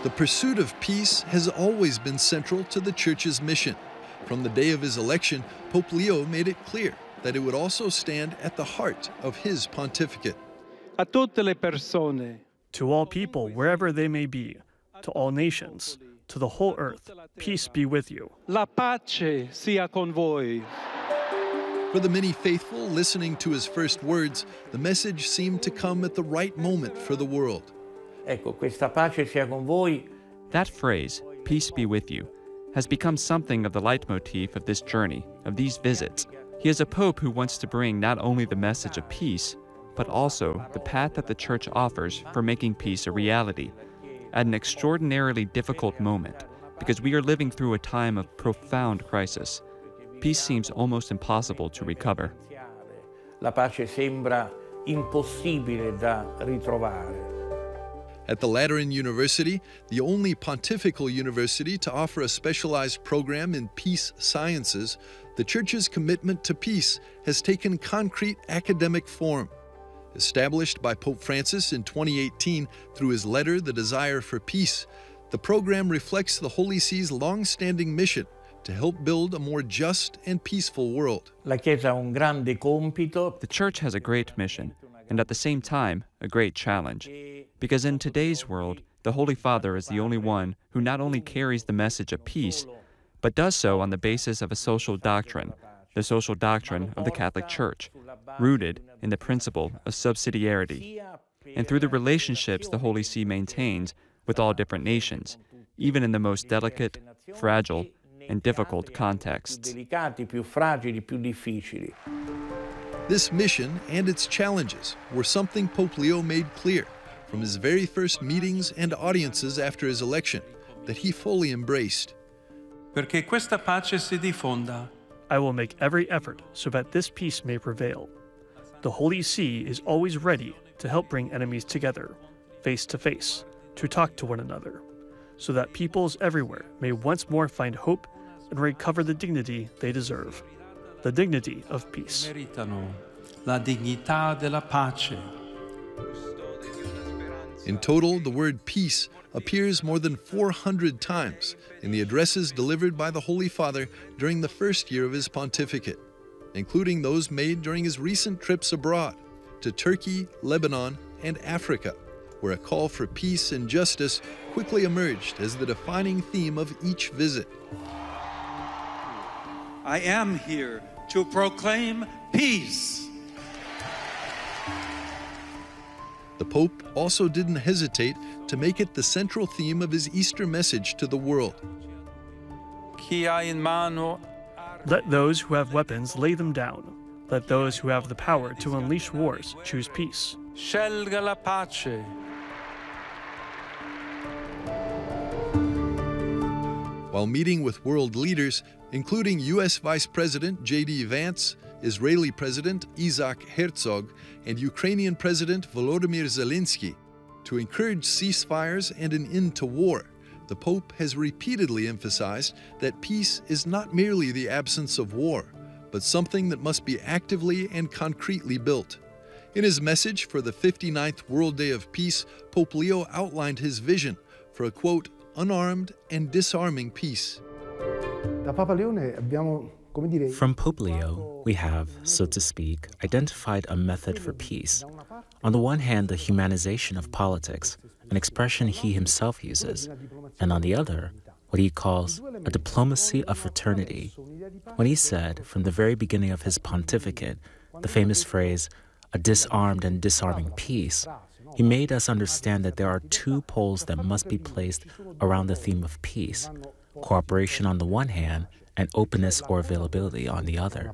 The pursuit of peace has always been central to the Church's mission. From the day of his election, Pope Leo made it clear that it would also stand at the heart of his pontificate. A tutte le persone, To all people, wherever they may be, to all nations, to the whole earth, peace be with you. la pace sia con voi. For the many faithful listening to his first words, the message seemed to come at the right moment for the world. Ecco, questa pace sia con voi. That phrase, peace be with you, has become something of the leitmotif of this journey, of these visits. He is a pope who wants to bring not only the message of peace, but also the path that the Church offers for making peace a reality, at an extraordinarily difficult moment, because we are living through a time of profound crisis. Peace seems almost impossible to recover. La pace sembra impossibile da ritrovare. At the Lateran University, the only pontifical university to offer a specialized program in peace sciences, the Church's commitment to peace has taken concrete academic form. Established by Pope Francis in 2018 through his letter, The Desire for Peace, the program reflects the Holy See's long-standing mission to help build a more just and peaceful world. La Chiesa ha un grande compito. The Church has a great mission, and at the same time, a great challenge. Because in today's world, the Holy Father is the only one who not only carries the message of peace, but does so on the basis of a social doctrine, the social doctrine of the Catholic Church, rooted in the principle of subsidiarity, and through the relationships the Holy See maintains with all different nations, even in the most delicate, fragile, and difficult contexts. Delicati, più fragili, più difficili. This mission and its challenges were something Pope Leo made clear from his very first meetings and audiences after his election that he fully embraced. Perché questa pace si diffonda. I will make every effort so that this peace may prevail. The Holy See is always ready to help bring enemies together, face to face, to talk to one another, so that peoples everywhere may once more find hope and recover the dignity they deserve, the dignity of peace. Meritano la dignità della pace. In total, the word peace appears more than 400 times in the addresses delivered by the Holy Father during the first year of his pontificate, including those made during his recent trips abroad to Turkey, Lebanon, and Africa, where a call for peace and justice quickly emerged as the defining theme of each visit. I am here to proclaim peace. The Pope also didn't hesitate to make it the central theme of his Easter message to the world. Chi ha in mano Let those who have weapons lay them down. Let those who have the power to unleash wars choose peace. scelga la pace. While meeting with world leaders, including U.S. Vice President J.D. Vance, Israeli President Isaac Herzog, and Ukrainian President Volodymyr Zelensky, to encourage ceasefires and an end to war, the Pope has repeatedly emphasized that peace is not merely the absence of war, but something that must be actively and concretely built. In his message for the 59th World Day of Peace, Pope Leo outlined his vision for a, quote, unarmed and disarming peace. From Pope Leo, we have, so to speak, identified a method for peace. On the one hand, the humanization of politics, an expression he himself uses, and on the other, what he calls a diplomacy of fraternity. When he said, from the very beginning of his pontificate, the famous phrase, a disarmed and disarming peace, he made us understand that there are two poles that must be placed around the theme of peace, cooperation on the one hand and openness or availability on the other.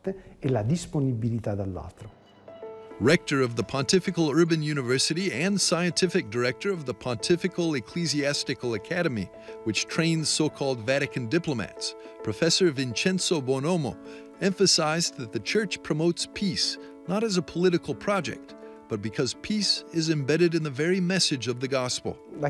Rector of the Pontifical Urban University and scientific director of the Pontifical Ecclesiastical Academy, which trains so-called Vatican diplomats, Professor Vincenzo Bonomo, emphasized that the Church promotes peace not as a political project, but because peace is embedded in the very message of the gospel. The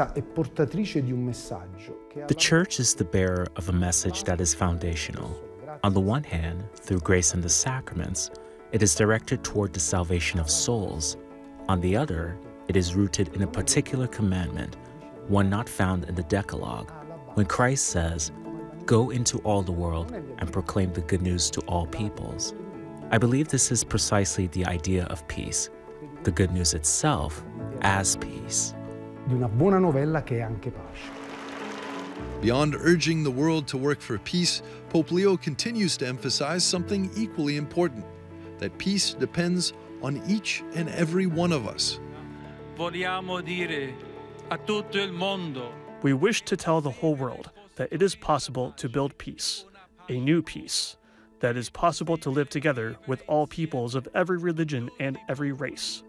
Church is the bearer of a message that is foundational. On the one hand, through grace and the sacraments, it is directed toward the salvation of souls. On the other, it is rooted in a particular commandment, one not found in the Decalogue, when Christ says, "Go into all the world and proclaim the good news to all peoples." I believe this is precisely the idea of peace, the good news itself as peace. Di una buona novella che è anche pace. Beyond urging the world to work for peace, Pope Leo continues to emphasize something equally important, that peace depends on each and every one of us. Vogliamo dire a tutto il mondo We wish to tell the whole world that it is possible to build peace, a new peace, that is possible to live together with all peoples of every religion and every race.